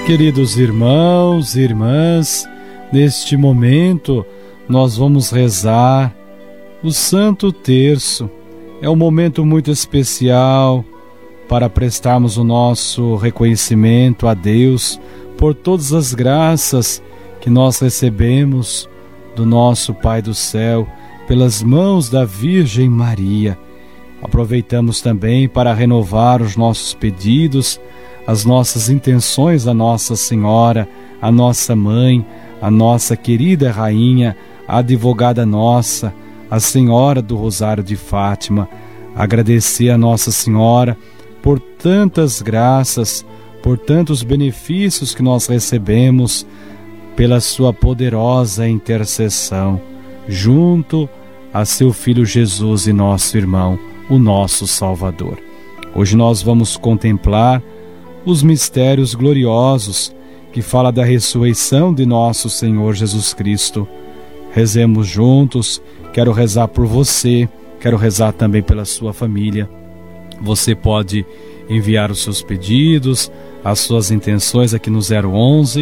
Queridos irmãos e irmãs, neste momento nós vamos rezar o Santo Terço. É um momento muito especial para prestarmos o nosso reconhecimento a Deus por todas as graças que nós recebemos do nosso Pai do Céu, pelas mãos da Virgem Maria. Aproveitamos também para renovar os nossos pedidos, as nossas intenções a Nossa Senhora, a nossa Mãe, a nossa querida Rainha, a advogada nossa, a Senhora do Rosário de Fátima. Agradecer a Nossa Senhora por tantas graças, por tantos benefícios que nós recebemos pela sua poderosa intercessão, junto a seu Filho Jesus e nosso irmão, o nosso Salvador. Hoje nós vamos contemplar os mistérios gloriosos que fala da ressurreição de nosso Senhor Jesus Cristo. Rezemos juntos. Quero rezar por você, quero rezar também pela sua família. Você pode enviar os seus pedidos, as suas intenções aqui no 011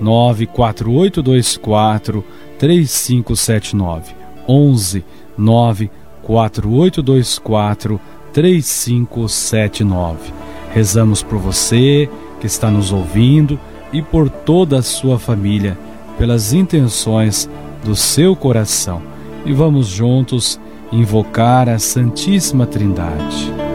94824 3579. 11 94824 3579. Rezamos por você que está nos ouvindo e por toda a sua família, pelas intenções do seu coração. E vamos juntos invocar a Santíssima Trindade.